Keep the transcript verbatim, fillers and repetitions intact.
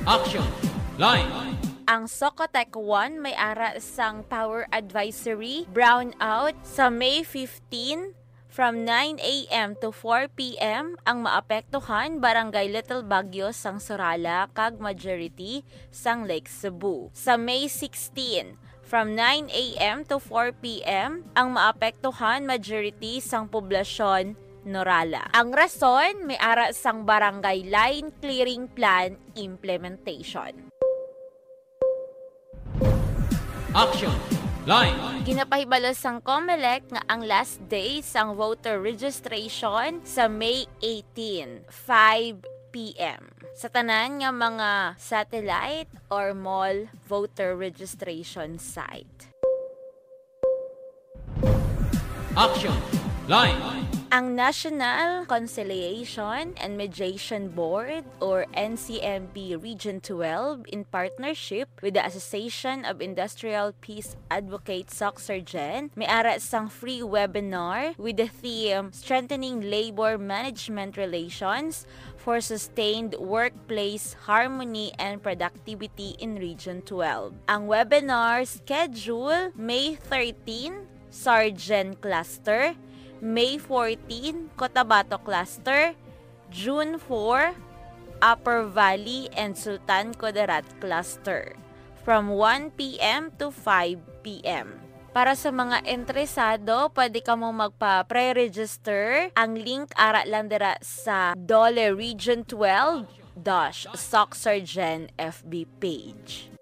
Action! Line! Ang Socotec one may ara sang power advisory brownout sa May fifteenth from nine a m to four p m ang maapektuhan barangay Little Baguio sang Sorala kag majority sang Lake Cebu. Sa May sixteenth from nine a m to four p m ang maapektuhan majority sang poblasyon Norala. Ang rason may ara sang barangay line clearing plan implementation. Action! Line! Ginapahibalo sang COMELEC nga ang last day sang voter registration sa May eighteenth, five p m sa tanan nga mga satellite or mall voter registration site. Action! Line! Ang National Conciliation and Mediation Board or N C M B Region twelve in partnership with the Association of Industrial Peace Advocates SOCSERGEN may ara sang free webinar with the theme Strengthening Labor Management Relations for Sustained Workplace Harmony and Productivity in Region twelve. Ang webinar schedule May thirteenth, Sargent Cluster, May fourteenth, Cotabato Cluster, June fourth, Upper Valley and Sultan Kudarat Cluster, from one p m to five p m Para sa mga interesado, pwede ka mong magpa-pre-register. Ang link ara lang dira sa Dole Region twelve Socsargen F B page.